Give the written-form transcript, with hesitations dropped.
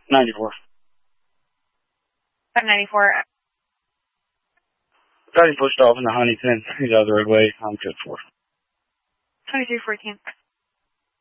94. 594. Got him pushed off in the Huntington. He's out of the roadway. I'm good for. 2314.